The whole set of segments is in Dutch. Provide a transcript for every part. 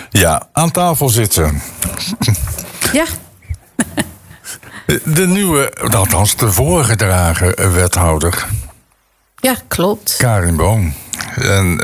Ja, aan tafel zitten. Ja. De nieuwe, althans de voorgedragen wethouder. Ja, klopt. Karin Boom. En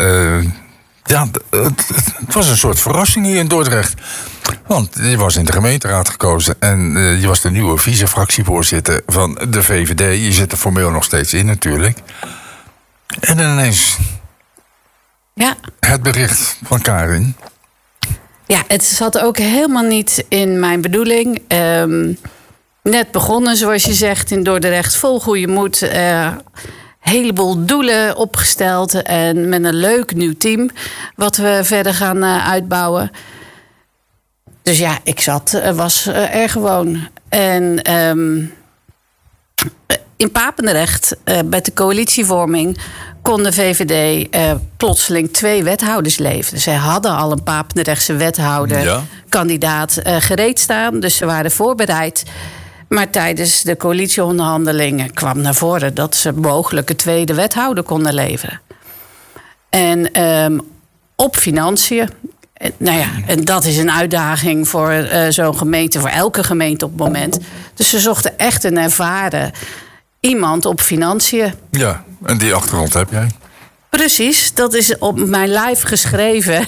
het was een soort verrassing hier in Dordrecht. Want je was in de gemeenteraad gekozen en je was de nieuwe vice-fractievoorzitter van de VVD. Je zit er formeel nog steeds in natuurlijk. En ineens het bericht van Karin. Ja, het zat ook helemaal niet in mijn bedoeling. Net begonnen, zoals je zegt, in Dordrecht. Vol goede moed. Heleboel doelen opgesteld. En met een leuk nieuw team. Wat we verder gaan uitbouwen. Dus ja, ik was er gewoon. En in Papendrecht, bij de coalitievorming, kon de VVD plotseling 2 wethouders leveren. Zij hadden al een Papendrechtse wethouder-kandidaat gereed staan. Dus ze waren voorbereid. Maar tijdens de coalitieonderhandelingen kwam naar voren dat ze mogelijk een tweede wethouder konden leveren. En op financiën. Nou ja, en dat is een uitdaging voor zo'n gemeente, voor elke gemeente op het moment. Dus ze zochten echt een ervaren iemand op financiën. Ja, en die achtergrond heb jij? Precies, dat is op mijn lijf geschreven.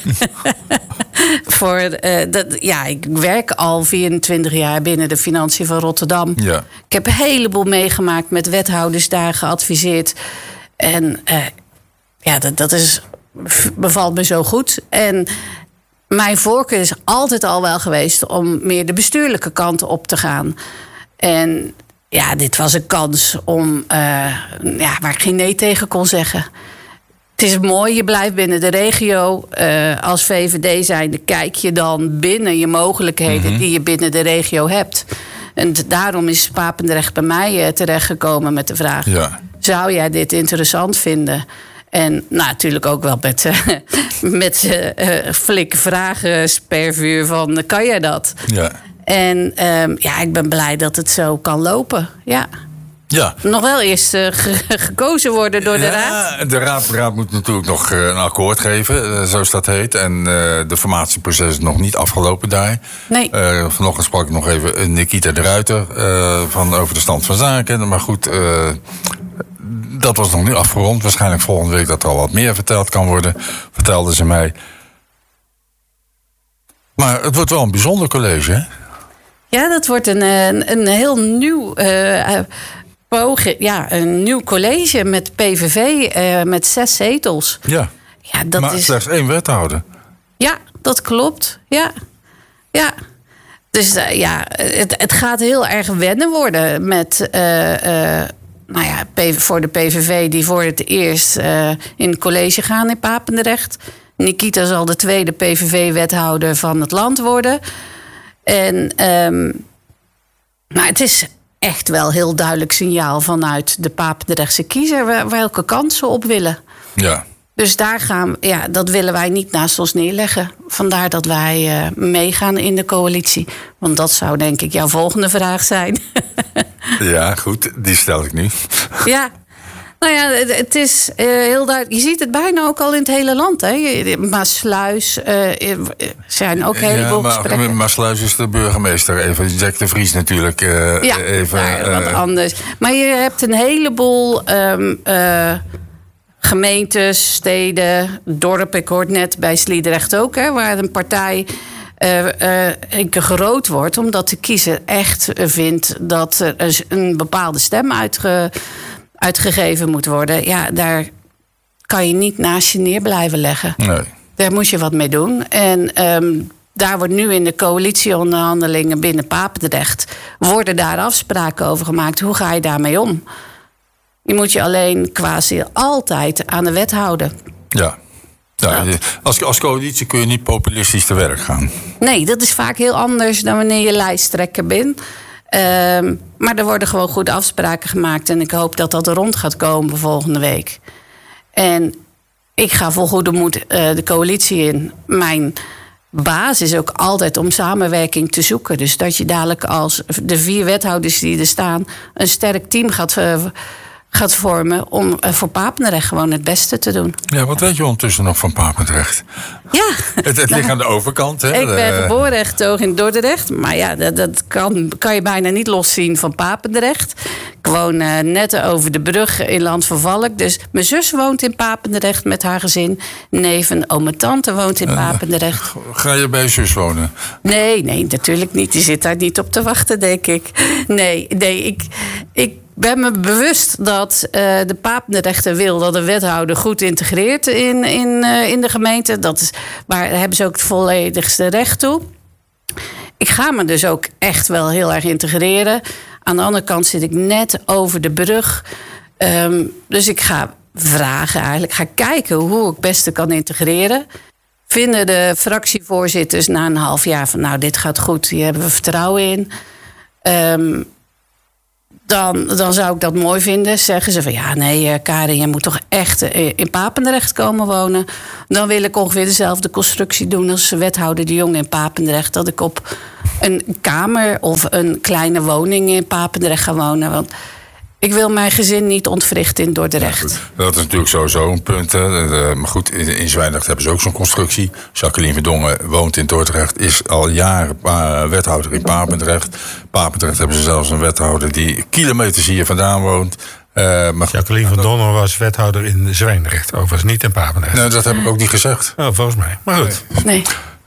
Ik werk al 24 jaar binnen de financiën van Rotterdam. Ja. Ik heb een heleboel meegemaakt, met wethouders daar geadviseerd. En dat bevalt me zo goed. En mijn voorkeur is altijd al wel geweest om meer de bestuurlijke kant op te gaan. En ja, dit was een kans om waar ik geen nee tegen kon zeggen. Het is mooi, je blijft binnen de regio. Als VVD zijnde kijk je dan binnen je mogelijkheden die je binnen de regio hebt. En daarom is Papendrecht bij mij terechtgekomen met de vraag: zou jij dit interessant vinden? En natuurlijk ook wel met flinke vragen per vuur van: kan jij dat? Ja. En ik ben blij dat het zo kan lopen. Ja. Ja. Nog wel eerst gekozen worden door de raad. De raad moet natuurlijk nog een akkoord geven, zoals dat heet. En de formatieproces is nog niet afgelopen daar. Nee. Vanochtend sprak ik nog even Nikita de Ruiter over de stand van zaken. Maar goed, dat was nog niet afgerond. Waarschijnlijk volgende week dat er al wat meer verteld kan worden, vertelde ze mij. Maar het wordt wel een bijzonder college, hè? Ja, dat wordt een heel nieuw een nieuw college met PVV met 6 zetels. Ja, dat maar is slechts 1 wethouder. Ja, dat klopt. Ja. Dus het gaat heel erg wennen worden met voor de PVV die voor het eerst in het college gaan in Papendrecht. Nikita zal de tweede PVV-wethouder van het land worden. En maar het is echt wel heel duidelijk signaal vanuit de Papendrechtse kiezer welke kant ze op willen. Ja. Dus dat willen wij niet naast ons neerleggen. Vandaar dat wij meegaan in de coalitie. Want dat zou denk ik jouw volgende vraag zijn. Ja, goed, die stel ik nu. Ja. Nou ja, het is heel duidelijk. Je ziet het bijna ook al in het hele land. Hè? Maasluis zijn ook heleboel gesprekken. Maasluis is de burgemeester. Even Jack de Vries natuurlijk. Wat anders. Maar je hebt een heleboel gemeentes, steden, dorpen. Ik hoorde net bij Sliedrecht ook, hè, waar een partij een keer groot wordt. Omdat de kiezer echt vindt dat er een bepaalde stem uitgegeven moet worden. Ja, daar kan je niet naast je neer blijven leggen. Nee. Daar moet je wat mee doen. En daar wordt nu in de coalitieonderhandelingen binnen Papendrecht worden daar afspraken over gemaakt. Hoe ga je daarmee om? Je moet je alleen quasi altijd aan de wet houden. Ja. Als coalitie kun je niet populistisch te werk gaan. Nee, dat is vaak heel anders dan wanneer je lijsttrekker bent. Maar er worden gewoon goede afspraken gemaakt. En ik hoop dat dat rond gaat komen volgende week. En ik ga vol goede moed de coalitie in. Mijn baas is ook altijd om samenwerking te zoeken. Dus dat je dadelijk als de 4 wethouders die er staan een sterk team gaat vormen om voor Papendrecht gewoon het beste te doen. Ja, wat weet je ondertussen nog van Papendrecht? Ja, Het ligt aan de overkant. Hè? Ik ben geboren en getogen in Dordrecht. Maar ja, dat kan je bijna niet loszien van Papendrecht. Ik woon net over de brug in Land van Valk. Dus mijn zus woont in Papendrecht met haar gezin. Neef en oom en tante woont in Papendrecht. Ga je bij je zus wonen? Nee, natuurlijk niet. Die zit daar niet op te wachten, denk ik. Nee, ik ben me bewust dat de Papendrechter wil dat de wethouder goed integreert in de gemeente. Daar hebben ze ook het volledigste recht toe. Ik ga me dus ook echt wel heel erg integreren. Aan de andere kant zit ik net over de brug. Dus ik ga vragen eigenlijk. Ga kijken hoe ik het beste kan integreren. Vinden de fractievoorzitters na een half jaar van... nou, dit gaat goed, hier hebben we vertrouwen in. Dan zou ik dat mooi vinden. Zeggen ze van ja, nee, Karin, je moet toch echt in Papendrecht komen wonen. Dan wil ik ongeveer dezelfde constructie doen als wethouder De Jong in Papendrecht. Dat ik op een kamer of een kleine woning in Papendrecht ga wonen. Want ik wil mijn gezin niet ontwrichten in Dordrecht. Ja, dat is natuurlijk sowieso een punt. Hè. Maar goed, in Zwijndrecht hebben ze ook zo'n constructie. Jacqueline Verdongen woont in Dordrecht. Is al jaren wethouder in Papendrecht. Papendrecht hebben ze zelfs een wethouder die kilometers hier vandaan woont. Maar Jacqueline Verdongen was wethouder in Zwijndrecht. Overigens niet in Papendrecht. Nee, dat heb ik ook niet gezegd. Oh, volgens mij. Maar goed. Nee.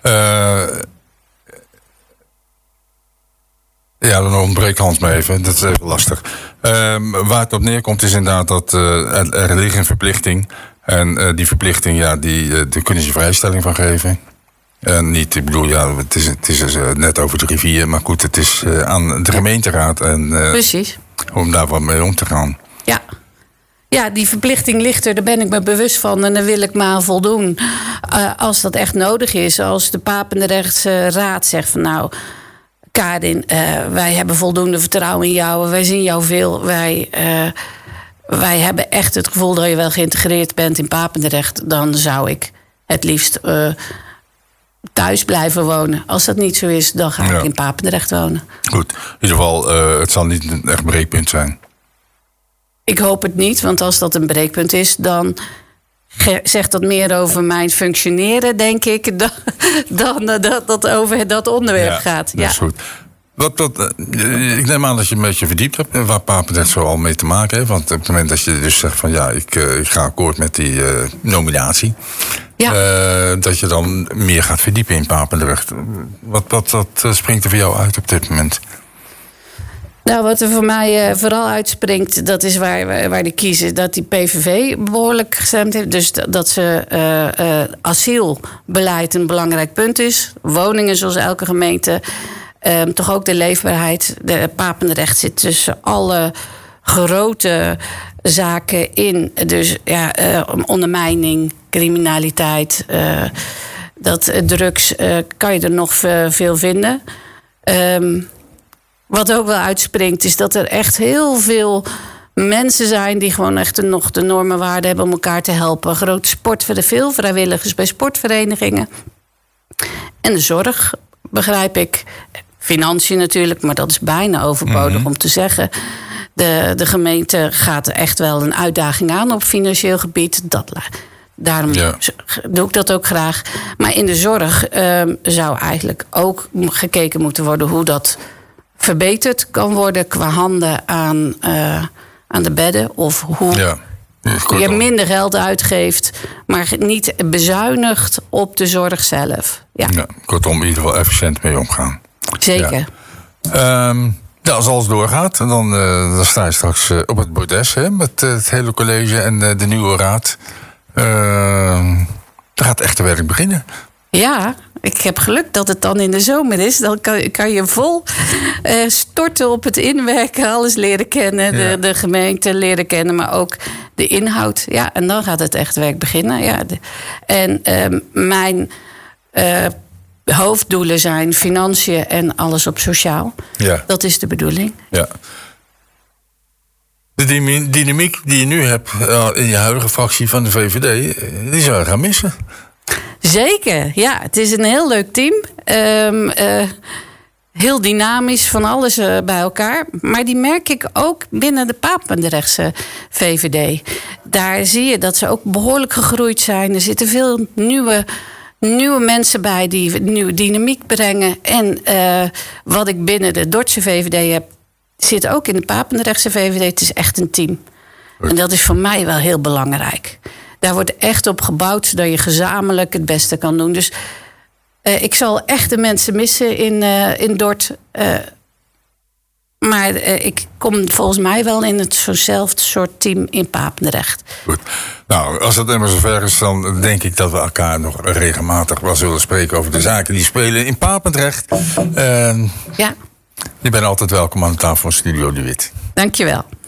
Ja, dan ontbreekt Hans me even. Dat is even lastig. Waar het op neerkomt is inderdaad dat er ligt een verplichting. En die verplichting, ja, daar kunnen ze vrijstelling van geven. En niet, ik bedoel, ja, het is net over de rivier. Maar goed, het is aan de gemeenteraad. En, precies. Om daar wat mee om te gaan. Ja. Ja, die verplichting ligt er, daar ben ik me bewust van. En daar wil ik me aan voldoen. Als dat echt nodig is. Als de Papendrechtse raad zegt van nou... Karin, wij hebben voldoende vertrouwen in jou. Wij zien jou veel. Wij hebben echt het gevoel dat je wel geïntegreerd bent in Papendrecht. Dan zou ik het liefst thuis blijven wonen. Als dat niet zo is, dan ga ik in Papendrecht wonen. Goed, in ieder geval, het zal niet een echt breekpunt zijn. Ik hoop het niet, want als dat een breekpunt is... dan zegt dat meer over mijn functioneren, denk ik... dan dat het over dat onderwerp gaat. Ja, dat is goed. Ik neem aan dat je een beetje verdiept hebt... waar Papendrecht zo al mee te maken heeft. Want op het moment dat je dus zegt van... ja, ik ga akkoord met die nominatie... Ja. Dat je dan meer gaat verdiepen in Papendrecht. Wat springt er voor jou uit op dit moment? Nou, wat er voor mij vooral uitspringt, dat is waar die kiezen... dat die PVV behoorlijk gestemd heeft. Dus dat ze asielbeleid een belangrijk punt is. Woningen zoals elke gemeente. Toch ook de leefbaarheid. De Papendrecht zit tussen alle grote zaken in. Dus ja, ondermijning, criminaliteit... drugs, kan je er nog veel vinden... Wat ook wel uitspringt, is dat er echt heel veel mensen zijn... die gewoon echt nog de normenwaarde hebben om elkaar te helpen. Grote veel vrijwilligers bij sportverenigingen. En de zorg, begrijp ik. Financiën natuurlijk, maar dat is bijna overbodig om te zeggen. De gemeente gaat er echt wel een uitdaging aan op financieel gebied. Daarom doe ik dat ook graag. Maar in de zorg zou eigenlijk ook gekeken moeten worden... hoe dat verbeterd kan worden qua handen aan de bedden. Of hoe je minder geld uitgeeft, maar niet bezuinigt op de zorg zelf. Ja. Ja, kortom, in ieder geval efficiënt mee omgaan. Zeker. Ja. Als alles doorgaat, dan sta je straks op het bordes... Hè, met het hele college en de nieuwe raad. Dan gaat het echte werk beginnen. Ja, ik heb geluk dat het dan in de zomer is. Dan kan je vol storten op het inwerken, alles leren kennen. De gemeente leren kennen, maar ook de inhoud. Ja, en dan gaat het echt werk beginnen. Ja. En mijn hoofddoelen zijn financiën en alles op sociaal. Ja. Dat is de bedoeling. Ja. De dynamiek die je nu hebt in je huidige fractie van de VVD... die zou je gaan missen. Zeker, ja. Het is een heel leuk team. Heel dynamisch, van alles bij elkaar. Maar die merk ik ook binnen de Papendrechtse VVD. Daar zie je dat ze ook behoorlijk gegroeid zijn. Er zitten veel nieuwe nieuwe mensen bij die nieuwe dynamiek brengen. En wat ik binnen de Dordtse VVD heb, zit ook in de Papendrechtse VVD. Het is echt een team. En dat is voor mij wel heel belangrijk. Daar wordt echt op gebouwd, zodat je gezamenlijk het beste kan doen. Dus ik zal echt de mensen missen in Dordt. Maar ik kom volgens mij wel in zo'nzelfde soort team in Papendrecht. Goed. Nou, als het helemaal zover is, dan denk ik dat we elkaar nog regelmatig wel zullen spreken over de zaken die spelen in Papendrecht. Ja. Je bent altijd welkom aan de tafel van Studio De Wit. Dankjewel.